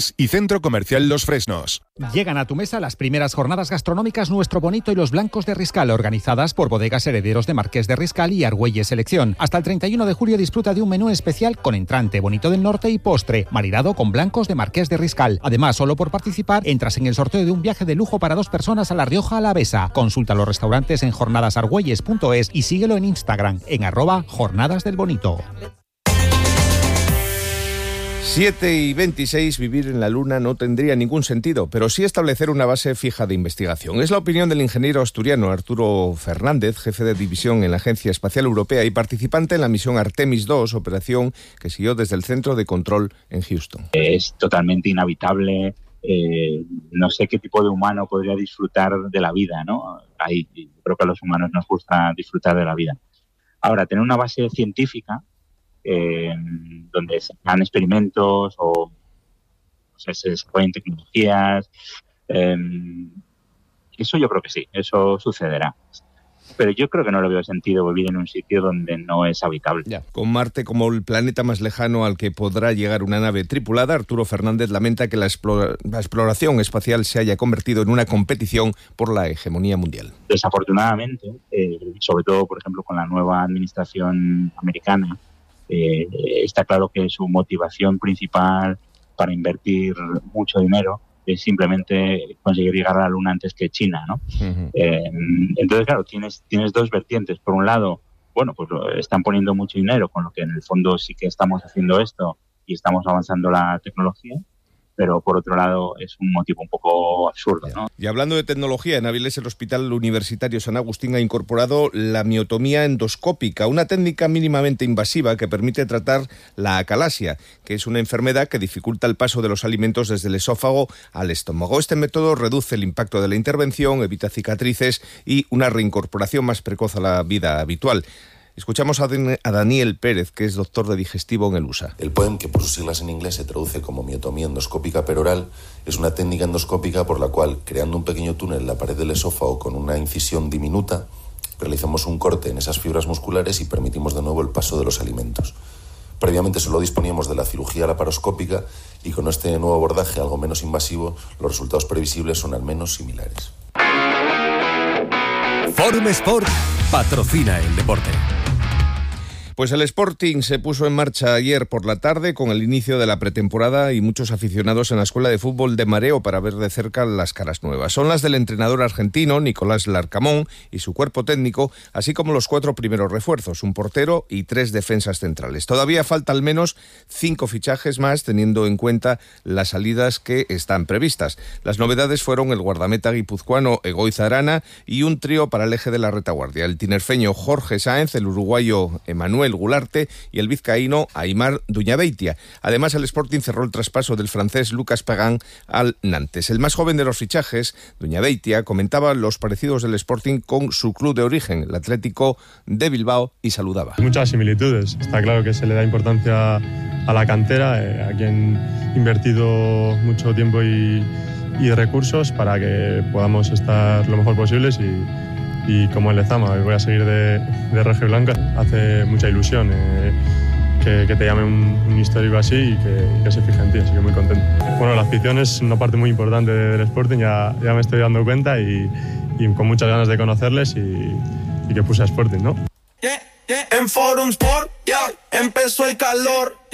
y Centro Comercial Los Fresnos. Llegan a tu mesa las primeras jornadas gastronómicas Nuestro Bonito y Los Blancos de Riscal, organizadas por Bodegas Herederos de Marqués de Riscal y Argüelles Selección. Hasta el 31 de julio disfruta de un menú especial con entrante, bonito del norte y postre, maridado con blancos de Marqués de Riscal. Además, solo por participar, entras en el sorteo de un viaje de lujo para 2 personas a La Rioja Alavesa. Consulta los restaurantes en jornadasargüelles.es y síguelo en Instagram, en @Jornadas del Bonito. 7:26, vivir en la Luna no tendría ningún sentido, pero sí establecer una base fija de investigación. Es la opinión del ingeniero asturiano Arturo Fernández, jefe de división en la Agencia Espacial Europea y participante en la misión Artemis II, operación que siguió desde el Centro de Control en Houston. Es totalmente inhabitable, no sé qué tipo de humano podría disfrutar de la vida, ¿no? Creo que a los humanos nos gusta disfrutar de la vida. Ahora, tener una base científica donde se hagan experimentos o sea, se desarrollen tecnologías, eso yo creo que sí, eso sucederá. Pero yo creo que no le veo sentido vivir en un sitio donde no es habitable. Ya. Con Marte como el planeta más lejano al que podrá llegar una nave tripulada, Arturo Fernández lamenta que la exploración espacial se haya convertido en una competición por la hegemonía mundial. Desafortunadamente, sobre todo, por ejemplo, con la nueva administración americana, está claro que su motivación principal para invertir mucho dinero es simplemente conseguir llegar a la Luna antes que China, ¿no? Uh-huh. Entonces, claro, tienes dos vertientes. Por un lado, bueno, pues están poniendo mucho dinero, con lo que en el fondo sí que estamos haciendo esto y estamos avanzando la tecnología, pero por otro lado es un motivo un poco absurdo, ¿no? Y hablando de tecnología, en Avilés el Hospital Universitario San Agustín ha incorporado la miotomía endoscópica, una técnica mínimamente invasiva que permite tratar la acalasia, que es una enfermedad que dificulta el paso de los alimentos desde el esófago al estómago. Este método reduce el impacto de la intervención, evita cicatrices y una reincorporación más precoz a la vida habitual. Escuchamos a Daniel Pérez, que es doctor de digestivo en el USA. El POEM, que por sus siglas en inglés se traduce como miotomía endoscópica peroral, es una técnica endoscópica por la cual, creando un pequeño túnel en la pared del esófago con una incisión diminuta, realizamos un corte en esas fibras musculares y permitimos de nuevo el paso de los alimentos. Previamente solo disponíamos de la cirugía laparoscópica y con este nuevo abordaje algo menos invasivo, los resultados previsibles son al menos similares. Forum Sport patrocina el deporte. Pues el Sporting se puso en marcha ayer por la tarde con el inicio de la pretemporada y muchos aficionados en la Escuela de Fútbol de Mareo para ver de cerca las caras nuevas. Son las del entrenador argentino Nicolás Larcamón y su cuerpo técnico, así como los 4 primeros refuerzos, un portero y 3 defensas centrales. Todavía falta al menos 5 fichajes más, teniendo en cuenta las salidas que están previstas. Las novedades fueron el guardameta guipuzcoano Egoiz Arana y un trío para el eje de la retaguardia, el tinerfeño Jorge Sáenz, el uruguayo Emanuel Gularte y el vizcaíno Aimar Duñabeitia. Además, el Sporting cerró el traspaso del francés Lucas Pagan al Nantes. El más joven de los fichajes, Duñabeitia, comentaba los parecidos del Sporting con su club de origen, el Atlético de Bilbao, y saludaba. Muchas similitudes. Está claro que se le da importancia a la cantera, a quien ha invertido mucho tiempo y recursos para que podamos estar lo mejor posibles y como el Lezama, voy a seguir de rojo y blanca. Hace mucha ilusión que te llame un histórico así y que se fije en ti, así que muy contento. Bueno, la afición es una parte muy importante del Sporting, ya me estoy dando cuenta y con muchas ganas de conocerles y que puse a Sporting, ¿no? En Forum Sport, empezó el calor.